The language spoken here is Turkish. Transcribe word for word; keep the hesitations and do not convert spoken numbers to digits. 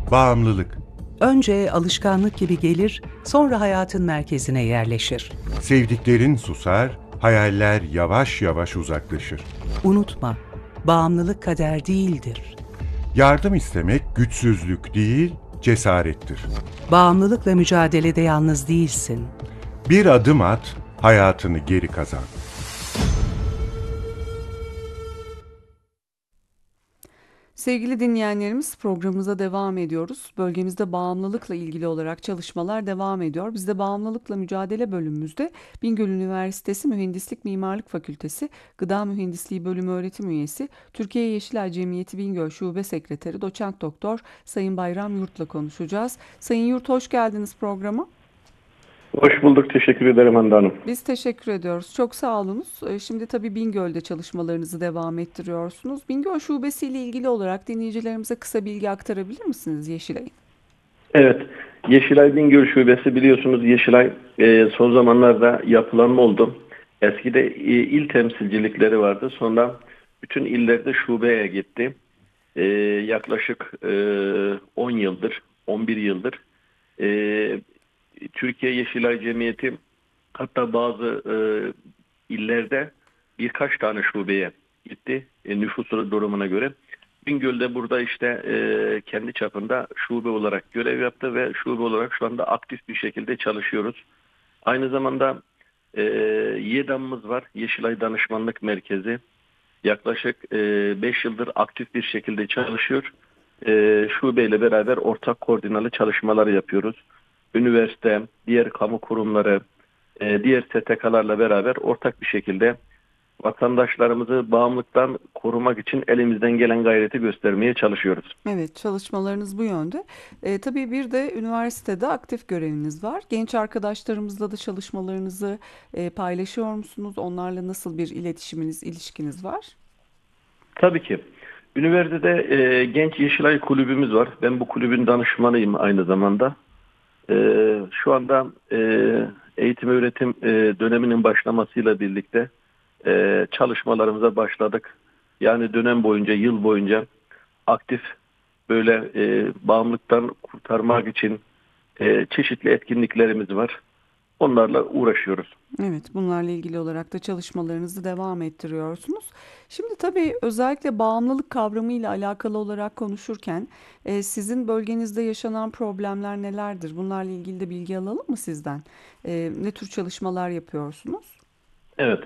Bağımlılık. Önce alışkanlık gibi gelir, sonra hayatın merkezine yerleşir. Sevdiklerin susar, hayaller yavaş yavaş uzaklaşır. Unutma, bağımlılık kader değildir. Yardım istemek güçsüzlük değil, cesarettir. Bağımlılıkla mücadelede yalnız değilsin. Bir adım at, hayatını geri kazan. Sevgili dinleyenlerimiz, programımıza devam ediyoruz. Bölgemizde bağımlılıkla ilgili olarak çalışmalar devam ediyor. Biz de bağımlılıkla mücadele bölümümüzde Bingöl Üniversitesi Mühendislik Mimarlık Fakültesi Gıda Mühendisliği Bölümü öğretim üyesi, Türkiye Yeşilay Cemiyeti Bingöl Şube Sekreteri Doçent Doktor Sayın Bayram Yurt'la konuşacağız. Sayın Yurt, hoş geldiniz programa. Hoş bulduk. Teşekkür ederim Hande Hanım. Biz teşekkür ediyoruz. Çok sağ olunuz. Ee, Şimdi tabii Bingöl'de çalışmalarınızı devam ettiriyorsunuz. Bingöl Şubesi ile ilgili olarak dinleyicilerimize kısa bilgi aktarabilir misiniz Yeşilay'ın? Evet. Yeşilay Bingöl Şubesi, biliyorsunuz Yeşilay e, son zamanlarda yapılanma oldu. Eskide e, il temsilcilikleri vardı. Sonra bütün illerde şubeye gitti. E, yaklaşık e, on yıldır, on bir yıldır e, Türkiye Yeşilay Cemiyeti, hatta bazı e, illerde birkaç tane şubeye gitti e, nüfus durumuna göre. Bingöl'de burada işte e, kendi çapında şube olarak görev yaptı ve şube olarak şu anda aktif bir şekilde çalışıyoruz. Aynı zamanda e, YEDAM'ımız var, Yeşilay Danışmanlık Merkezi. Yaklaşık beş yıldır aktif bir şekilde çalışıyor. E, şubeyle beraber ortak koordinalı çalışmalar yapıyoruz. Üniversite, diğer kamu kurumları, e, diğer S T K'larla beraber ortak bir şekilde vatandaşlarımızı bağımlılıktan korumak için elimizden gelen gayreti göstermeye çalışıyoruz. Evet, çalışmalarınız bu yönde. E, tabii bir de üniversitede aktif göreviniz var. Genç arkadaşlarımızla da çalışmalarınızı e, paylaşıyor musunuz? Onlarla nasıl bir iletişiminiz, ilişkiniz var? Tabii ki. Üniversitede e, Genç Yeşilay Kulübümüz var. Ben bu kulübün danışmanıyım aynı zamanda. E, şu anda e, eğitim öğretim e, döneminin başlamasıyla birlikte e, çalışmalarımıza başladık. Yani dönem boyunca, yıl boyunca aktif böyle e, bağımlılıktan kurtarmak için e, çeşitli etkinliklerimiz var. Onlarla uğraşıyoruz. Evet, bunlarla ilgili olarak da çalışmalarınızı devam ettiriyorsunuz. Şimdi tabii özellikle bağımlılık kavramı ile alakalı olarak konuşurken e, sizin bölgenizde yaşanan problemler nelerdir? Bunlarla ilgili de bilgi alalım mı sizden? E, ne tür çalışmalar yapıyorsunuz? Evet.